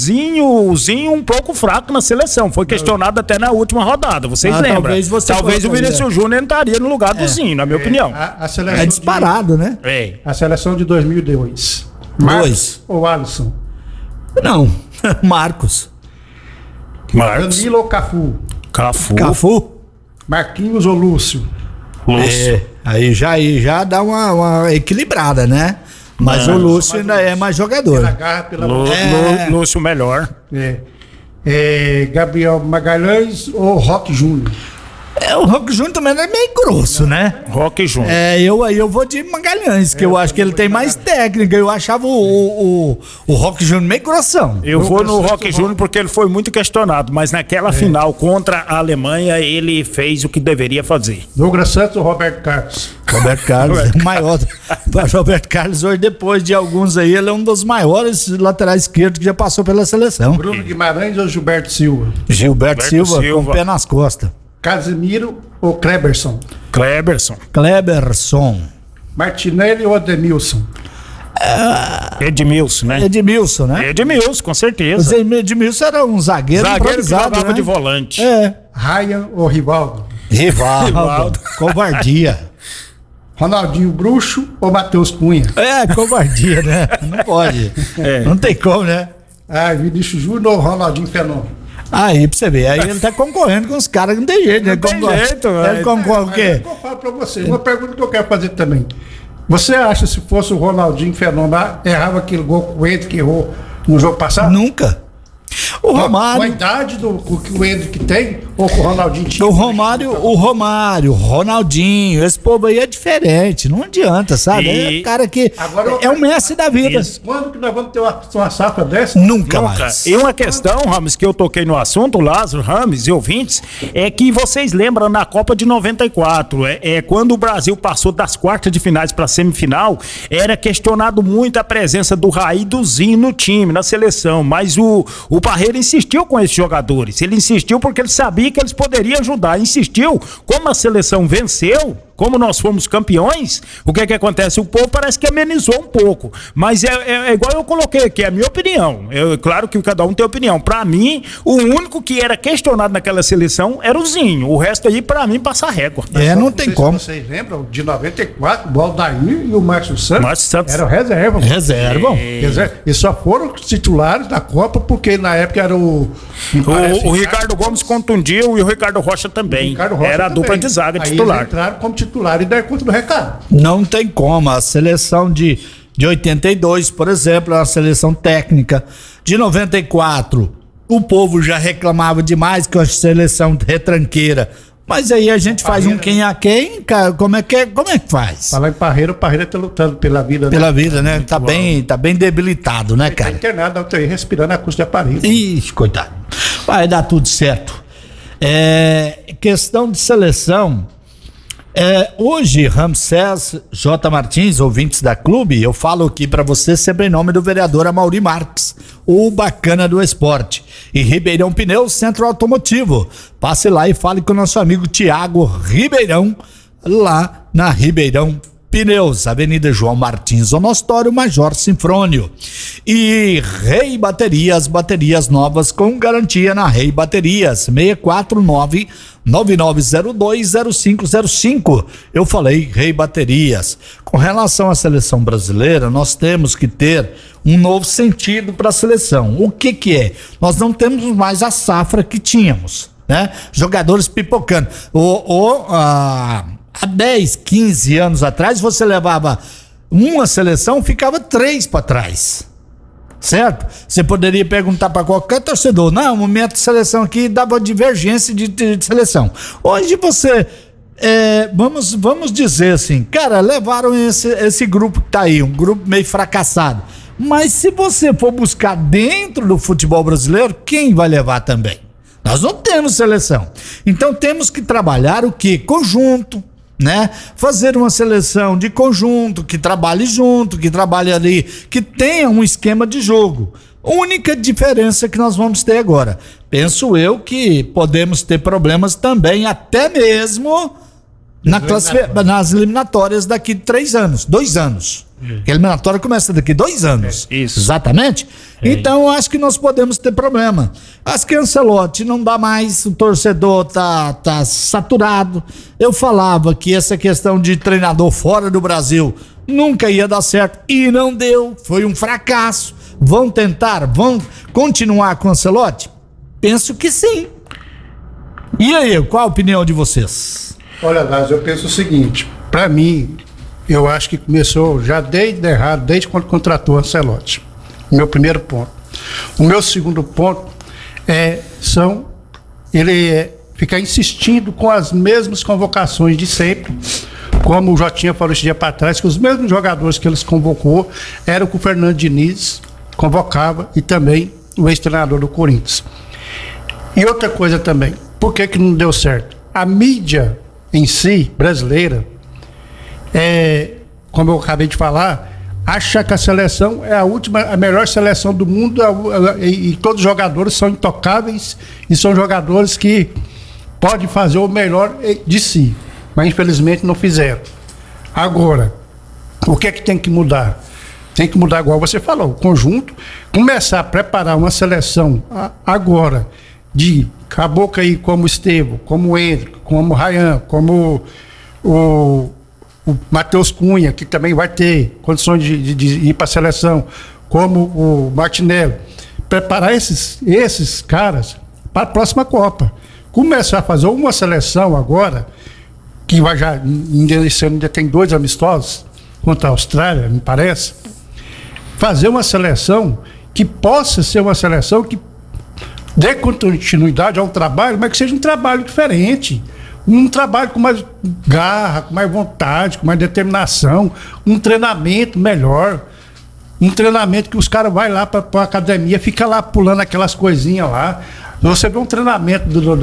o Zinho um pouco fraco na seleção. Foi questionado até na última rodada, vocês lembram? Talvez o Vinícius Júnior entraria no lugar do Zinho, na minha opinião. A seleção disparado, né? A seleção de 2002. Marcos ou Alisson? Não, Marcos. Danilo ou Cafu? Cafu. Marquinhos ou Lúcio? Aí já dá uma equilibrada, né? Mas o Lúcio ainda é mais jogador. Lúcio melhor. Gabriel Magalhães ou Roque Júnior? O Roque Júnior também é meio grosso, né? Roque Júnior. Eu vou de Magalhães, que eu acho que ele tem mais técnica. Eu achava o Roque Júnior meio grossão. Eu vou no Roque Júnior porque ele foi muito questionado, mas naquela final contra a Alemanha ele fez o que deveria fazer. Douglas Santos ou Roberto Carlos? Roberto Carlos é o maior. Roberto Carlos hoje, depois de alguns aí, ele é um dos maiores laterais esquerdos que já passou pela seleção. Bruno Guimarães ou Gilberto Silva? Gilberto Silva com o pé nas costas. Casimiro ou Kleberson? Kleberson. Martinelli ou Edmilson? Edmilson, né? Edmilson, com certeza. Edmilson era um zagueiro que jogava de volante. Ryan ou Rivaldo? Rivaldo. Covardia. Ronaldinho Bruxo ou Matheus Cunha? Covardia, né? Não pode. Não tem como, né? Vinícius Júnior ou Ronaldinho Fenômeno? Aí, pra você ver, aí ele tá concorrendo com os caras que não tem jeito, né? Ele concorre o quê? Eu falo pra você, uma pergunta que eu quero fazer também. Você acha se fosse o Ronaldinho Fenômeno, errava aquele gol com o Hendrick que errou no jogo passado? Nunca. O Romário. Com a idade que o Hendrick tem, ou com o Ronaldinho tinha? O Ronaldinho, esse povo aí é diferente, não adianta, sabe? É o cara que é o Messi da vida. Quando que nós vamos ter uma safra dessa? Nunca mais. E uma questão, Rames, que eu toquei no assunto, Lázaro, Rames e ouvintes, é que vocês lembram na Copa de 94, quando o Brasil passou das quartas de finais para semifinal, era questionado muito a presença do Raí e do Zinho no time, na seleção, mas o Parreira insistiu com esses jogadores. Ele insistiu porque ele sabia que eles poderiam ajudar. Insistiu. Como a seleção venceu, como nós fomos campeões, o que acontece? O povo parece que amenizou um pouco. Mas é igual eu coloquei aqui, é a minha opinião. Claro que cada um tem opinião. Pra mim, o único que era questionado naquela seleção era o Zinho. O resto aí, pra mim, passa a régua. Não tem como. Vocês lembram? De 94, o Aldair e o Márcio Santos eram reserva. Reserva. E só foram titulares da Copa porque na época era o Ricardo Gomes contundiu e o Ricardo Rocha também. Era a dupla de zaga titular. Eles entraram como titular e dar conta do recado. Não tem como. A seleção de 82, por exemplo, é uma seleção técnica. De 94, o povo já reclamava demais que a seleção retranqueira. Mas aí a gente faz um quem a quem, cara, como é que faz? Falar em Parreira, o Parreira tá lutando pela vida, né? Pela vida, né? Tá bem debilitado, né, cara? Tá internado na UTI, respirando a custa de aparelho. Ixi, coitado. Vai dar tudo certo. Questão de seleção. Hoje, Ramsés J. Martins, ouvintes da Clube, eu falo aqui pra você sempre em nome do vereador Amaury Marques, o bacana do esporte. E Ribeirão Pneus, Centro Automotivo. Passe lá e fale com o nosso amigo Tiago Ribeirão, lá na Ribeirão Pneus, Avenida João Martins Onostório, Major Sinfrônio. E Rei Baterias, baterias novas com garantia na Rei Baterias, 649-9902-0505. Eu falei Rei Baterias. Com relação à seleção brasileira, nós temos que ter um novo sentido para a seleção. O que é? Nós não temos mais a safra que tínhamos, né? Jogadores pipocando. Há 10, 15 anos atrás, você levava uma seleção, ficava 3 para trás. Certo? Você poderia perguntar para qualquer torcedor: não, o momento de seleção aqui dava divergência de seleção. Hoje você, vamos dizer assim, cara, levaram esse grupo que tá aí, um grupo meio fracassado. Mas se você for buscar dentro do futebol brasileiro, quem vai levar também? Nós não temos seleção. Então temos que trabalhar o quê? Conjunto, né? Fazer uma seleção de conjunto, que trabalhe junto, que trabalhe ali, que tenha um esquema de jogo. Única diferença que nós vamos ter agora. Penso eu que podemos ter problemas também, até mesmo nas eliminatórias daqui de 2 anos. Porque a eliminatória começa daqui 2 anos. Isso. Exatamente. Então, eu acho que nós podemos ter problema. Acho que Ancelotti não dá mais, o torcedor tá saturado. Eu falava que essa questão de treinador fora do Brasil nunca ia dar certo e não deu. Foi um fracasso. Vão tentar? Vão continuar com o Ancelotti? Penso que sim. E aí, qual a opinião de vocês? Olha, Lázaro, eu penso o seguinte, para mim, eu acho que começou já desde errado, desde quando contratou o Ancelotti. Meu primeiro ponto. O meu segundo ponto ficar insistindo com as mesmas convocações de sempre, como o Jotinha falou esse dia para trás, que os mesmos jogadores que eles convocou eram que o Fernando Diniz convocava e também o ex-treinador do Corinthians. E outra coisa também, por que não deu certo? A mídia em si, brasileira, como eu acabei de falar, acha que a seleção é a melhor seleção do mundo e todos os jogadores são intocáveis e são jogadores que podem fazer o melhor de si, mas infelizmente não fizeram. Agora, o que é que tem que mudar? Tem que mudar, igual você falou, o conjunto, começar a preparar uma seleção agora de caboclo aí como o Estevão, como o Hendrick, como o Ryan, como o Matheus Cunha, que também vai ter condições de ir para a seleção, como o Martinelli. Preparar esses caras para a próxima Copa. Começar a fazer uma seleção agora, que vai já, esse ano ainda tem 2 amistosos contra a Austrália, me parece. Fazer uma seleção que possa ser uma seleção que dê continuidade ao trabalho, mas que seja um trabalho diferente. Um trabalho com mais garra, com mais vontade, com mais determinação, um treinamento melhor. Um treinamento que os caras vão lá para a academia, fica lá pulando aquelas coisinhas lá. Você vê um treinamento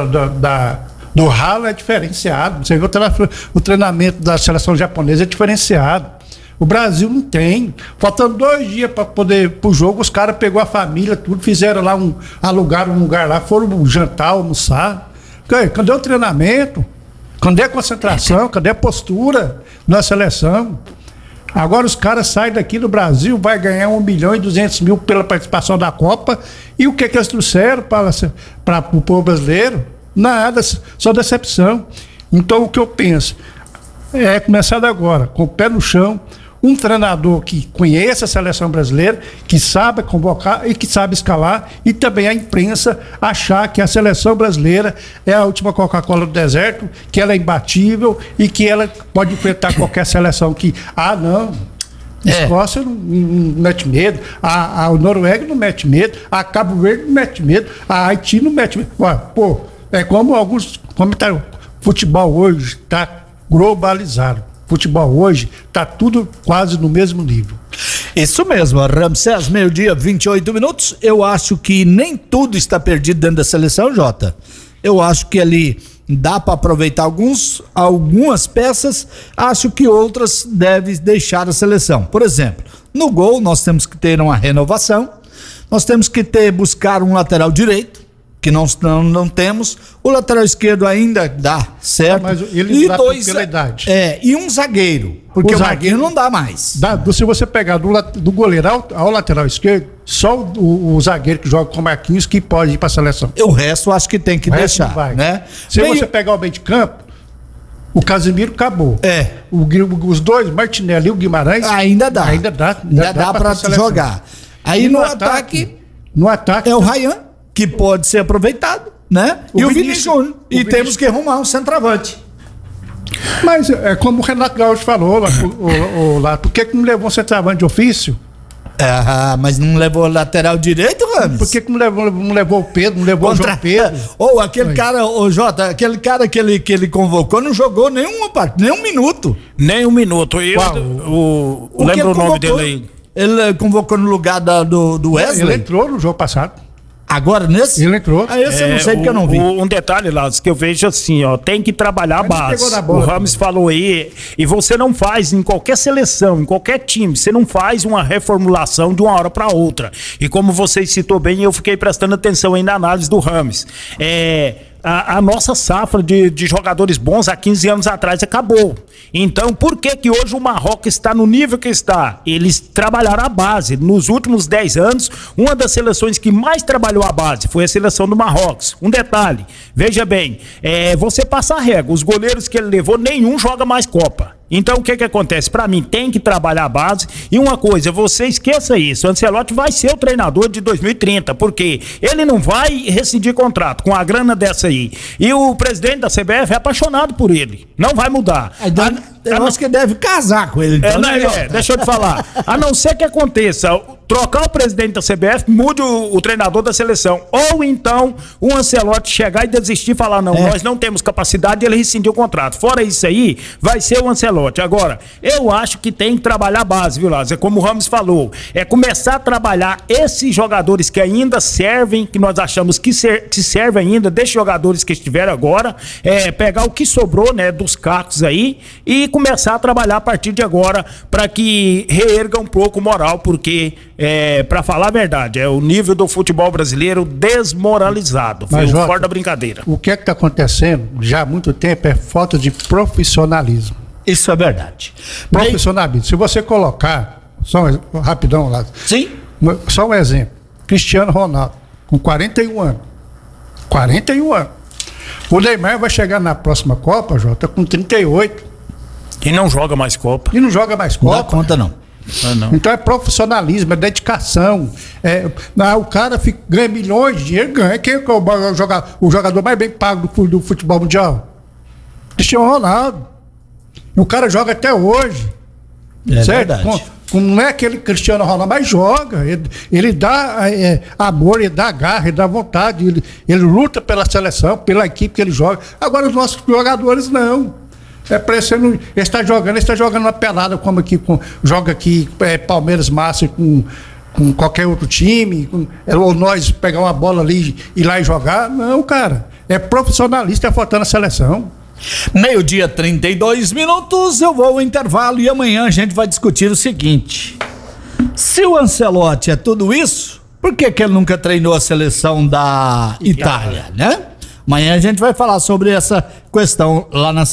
do ralo é diferenciado. Você vê o treinamento da seleção japonesa é diferenciado. O Brasil não tem. Faltando 2 dias para poder pro jogo, os caras pegou a família, tudo, fizeram lá alugaram um lugar lá, foram jantar, almoçar. Cadê o treinamento? Cadê a concentração? Cadê a postura na seleção? Agora os caras saem daqui do Brasil, vai ganhar 1.200.000 pela participação da Copa. E o que eles trouxeram para o povo brasileiro? Nada, só decepção. Então o que eu penso é começar agora, com o pé no chão, um treinador que conheça a seleção brasileira, que sabe convocar e que sabe escalar, e também a imprensa achar que a seleção brasileira é a última Coca-Cola do deserto, que ela é imbatível e que ela pode enfrentar qualquer seleção que, não, Escócia não mete medo, a Noruega não mete medo, a Cabo Verde não mete medo, a Haiti não mete medo. É como alguns comentários, futebol hoje está globalizado. Futebol hoje está tudo quase no mesmo nível. Isso mesmo, Ramsés, 12:28. Eu acho que nem tudo está perdido dentro da seleção, Jota. Eu acho que ali dá para aproveitar algumas peças, acho que outras devem deixar a seleção. Por exemplo, no gol nós temos que ter uma renovação, nós temos que buscar um lateral direito, que nós não temos. O lateral esquerdo ainda dá certo. Mas ele dá pela idade. E um zagueiro, porque o zagueiro não dá mais. Se você pegar do goleiro ao lateral esquerdo, só o zagueiro que joga com o Marquinhos que pode ir para a seleção. O resto acho que tem que deixar, né? Se você pegar o meio de campo, o Casemiro acabou. Os dois, Martinelli e o Guimarães, ainda dá para jogar. Aí no ataque é o Ryan, que pode ser aproveitado, né? E o Vinícius Júnior. E temos que arrumar um centroavante. Mas é como o Renato Gaúcho falou lá, por que não levou um centroavante de ofício? Mas não levou o lateral direito, Ramos? Por que não levou o Pedro, não levou o João Pedro? Aquele cara, Jota, aquele cara que ele convocou não jogou nenhum minuto. Nem um minuto. Lembra o nome dele aí? Ele convocou no lugar do Wesley? Ele entrou no jogo passado. Agora nesse? Ele entrou. Esse eu não sei porque eu não vi. Um detalhe, Lázaro, que eu vejo assim, tem que trabalhar a base. O Ramos falou aí, e você não faz em qualquer seleção, em qualquer time, você não faz uma reformulação de uma hora para outra. E como você citou bem, eu fiquei prestando atenção aí na análise do Ramos. a nossa safra de jogadores bons há 15 anos atrás acabou. Então, por que hoje o Marrocos está no nível que está? Eles trabalharam a base. Nos últimos 10 anos, uma das seleções que mais trabalhou a base foi a seleção do Marrocos. Um detalhe, veja bem, você passa a régua, os goleiros que ele levou, nenhum joga mais Copa. Então, o que acontece? Pra mim, tem que trabalhar a base. E uma coisa, você esqueça isso, o Ancelotti vai ser o treinador de 2030, porque ele não vai rescindir contrato com a grana dessa aí. E o presidente da CBF é apaixonado por ele, não vai mudar. Eu acho que deve casar com ele. Então, deixa eu te falar. A não ser que aconteça, trocar o presidente da CBF, mude o treinador da seleção. Ou então o Ancelotti chegar e desistir e falar, não, nós não temos capacidade, e ele rescindir o contrato. Fora isso aí, vai ser o Ancelotti. Agora, eu acho que tem que trabalhar a base, viu, Lázaro? Como o Ramos falou, começar a trabalhar esses jogadores que ainda servem, que nós achamos que servem ainda, desses jogadores que estiveram agora, pegar o que sobrou, né, dos cacos aí, e começar a trabalhar a partir de agora para que reerga um pouco o moral, porque, para falar a verdade, o nível do futebol brasileiro desmoralizado. Mas, Jota, fora da brincadeira. O que está acontecendo já há muito tempo é falta de profissionalismo. Isso é verdade. Profissionalismo. Se você colocar, rapidão lá. Sim. Só um exemplo. Cristiano Ronaldo, com 41 anos. 41 anos. O Neymar vai chegar na próxima Copa, Jota, com 38. E não joga mais Copa. E não joga mais Copa. Não dá conta, não. Não. Então é profissionalismo, é dedicação. O cara ganha milhões de dinheiro, ganha. Quem é o jogador mais bem pago do futebol mundial? Cristiano Ronaldo. O cara joga até hoje. Certo? Verdade. Não é aquele Cristiano Ronaldo, mas joga. Ele dá amor, ele dá garra, ele dá vontade. Ele luta pela seleção, pela equipe que ele joga. Agora os nossos jogadores não. Parecendo, ele está jogando uma pelada como aqui, joga aqui Palmeiras Massa com qualquer outro time, ou nós pegar uma bola ali, ir lá e jogar. Não, cara. É profissionalista, faltando a seleção. 12:32, eu vou ao intervalo e amanhã a gente vai discutir o seguinte: se o Ancelotti é tudo isso, por que ele nunca treinou a seleção da Itália, né? Amanhã a gente vai falar sobre essa questão lá na